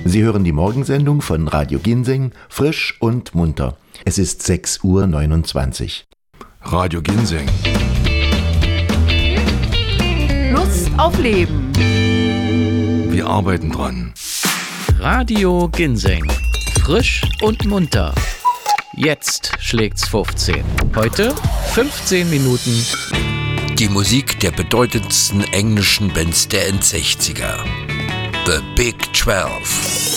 Sie hören die Morgensendung von Radio Ginseng, frisch und munter. Es ist 6:29 Uhr. Radio Ginseng. Lust auf Leben. Wir arbeiten dran. Radio Ginseng. Frisch und munter. Jetzt schlägt's 15. Heute 15 Minuten. Die Musik der bedeutendsten englischen Bands der End-60er. The Big 12.